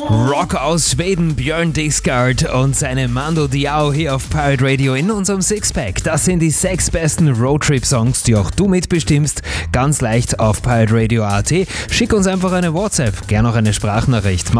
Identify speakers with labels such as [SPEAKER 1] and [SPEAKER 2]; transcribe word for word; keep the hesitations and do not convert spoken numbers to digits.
[SPEAKER 1] Rock aus Schweden, Björn Dixgard und seine Mando Diao hier auf Pirate Radio in unserem Sixpack. Das sind die sechs besten Roadtrip-Songs, die auch du mitbestimmst. Ganz leicht auf pirate radio punkt at. Schick uns einfach eine WhatsApp, gerne auch eine Sprachnachricht.